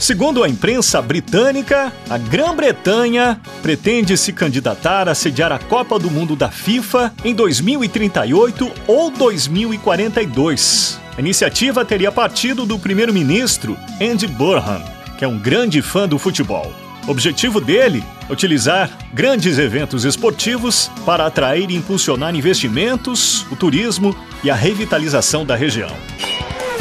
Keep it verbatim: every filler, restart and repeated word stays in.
Segundo a imprensa britânica, a Grã-Bretanha pretende se candidatar a sediar a Copa do Mundo da FIFA em dois mil e trinta e oito ou dois mil e quarenta e dois. A iniciativa teria partido do primeiro-ministro Andy Burnham, que é um grande fã do futebol. O objetivo dele é utilizar grandes eventos esportivos para atrair e impulsionar investimentos, o turismo e a revitalização da região.